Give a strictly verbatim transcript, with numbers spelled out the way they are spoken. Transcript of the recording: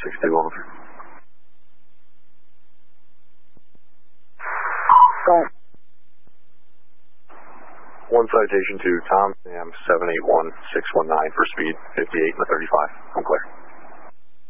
sixty-two, over. Go ahead. One citation to Tom Sam seven eight one six one nine for speed fifty-eight and a thirty-five. I'm clear.